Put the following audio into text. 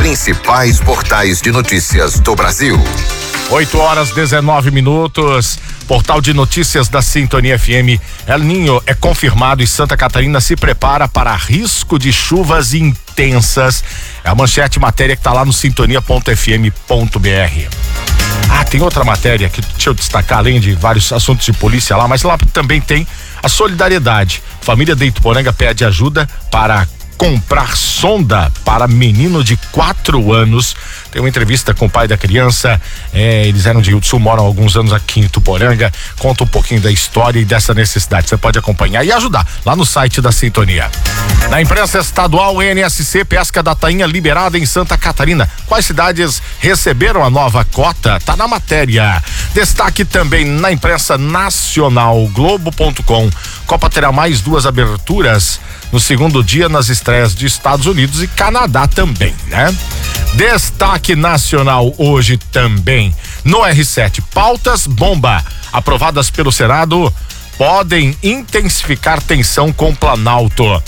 principais portais de notícias do Brasil. 8h19. Portal de notícias da Sintonia FM. El Niño é confirmado e Santa Catarina se prepara para risco de chuvas intensas. É a manchete matéria que está lá no sintonia.fm.br. Tem outra matéria que deixa eu destacar, além de vários assuntos de polícia lá, mas lá também tem a solidariedade. Família de Ituporanga pede ajuda para comprar sonda para menino de 4 anos. Tem uma entrevista com o pai da criança. Eles eram de Rio do Sul, moram há alguns anos aqui em Ituporanga. Conta um pouquinho da história e dessa necessidade. Você pode acompanhar e ajudar lá no site da Sintonia. Na imprensa estadual, NSC pesca da tainha liberada em Santa Catarina. Quais cidades receberam a nova cota? Tá na matéria. Destaque também na imprensa nacional, Globo.com. Copa terá mais 2 aberturas no segundo dia nas estreias de Estados Unidos e Canadá também, né? Destaque nacional hoje também no R7. Pautas bomba aprovadas pelo Senado podem intensificar tensão com Planalto.